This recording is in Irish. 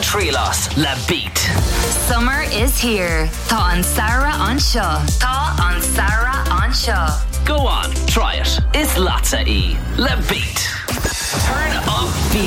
Trilas, La Beat. Summer is here. Tá an Sarah on Shaw. Tá an Sarah on Shaw. Go on, try it. It's Latza E. La Beat. Turn up beat.